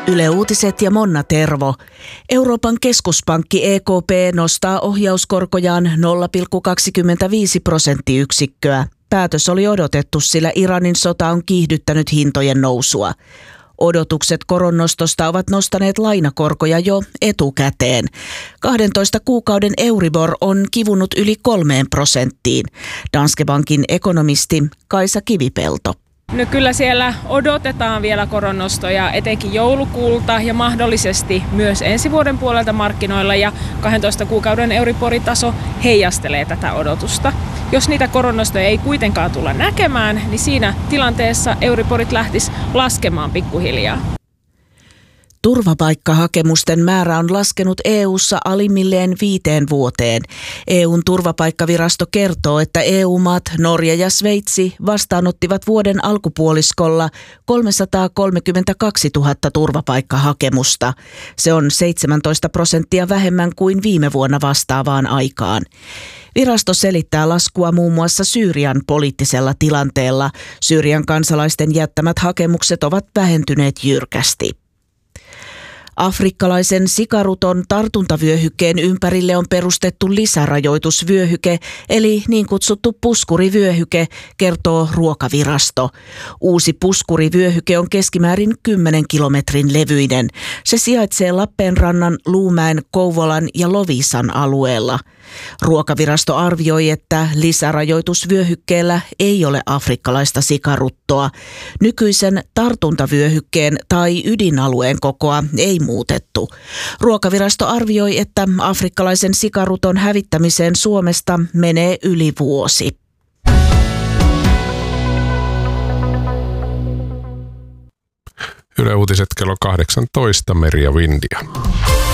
Yle Uutiset ja Monna Tervo. Euroopan keskuspankki EKP nostaa ohjauskorkojaan 0,25%. Päätös oli odotettu, sillä Iranin sota on kiihdyttänyt hintojen nousua. Odotukset koronnostosta ovat nostaneet lainakorkoja jo etukäteen. 12 kuukauden Euribor on kivunut yli 3%. Danske Bankin ekonomisti Kaisa Kivipelto. No kyllä siellä odotetaan vielä koronnostoja etenkin joulukuulta ja mahdollisesti myös ensi vuoden puolelta markkinoilla, ja 12 kuukauden Euribor-taso heijastelee tätä odotusta. Jos niitä koronnostoja ei kuitenkaan tulla näkemään, niin siinä tilanteessa Euriborit lähtisi laskemaan pikkuhiljaa. Turvapaikkahakemusten määrä on laskenut EU:ssa alimmilleen 5 vuoteen. EU:n turvapaikkavirasto kertoo, että EU-maat Norja ja Sveitsi vastaanottivat vuoden alkupuoliskolla 332 000 turvapaikkahakemusta. Se on 17% vähemmän kuin viime vuonna vastaavaan aikaan. Virasto selittää laskua muun muassa Syyrian poliittisella tilanteella. Syyrian kansalaisten jättämät hakemukset ovat vähentyneet jyrkästi. Afrikkalaisen sikaruton tartuntavyöhykkeen ympärille on perustettu lisärajoitusvyöhyke, eli niin kutsuttu puskurivyöhyke, kertoo Ruokavirasto. Uusi puskurivyöhyke on keskimäärin 10 kilometrin levyinen. Se sijaitsee Lappeenrannan, Luumäen, Kouvolan ja Loviisan alueella. Ruokavirasto arvioi, että lisärajoitusvyöhykkeellä ei ole afrikkalaista sikaruttoa. Nykyisen tartuntavyöhykkeen tai ydinalueen kokoa ei muutettu. Ruokavirasto arvioi, että afrikkalaisen sikaruton hävittämiseen Suomesta menee yli vuosi. Yle Uutiset kello 18, Merja Vindia.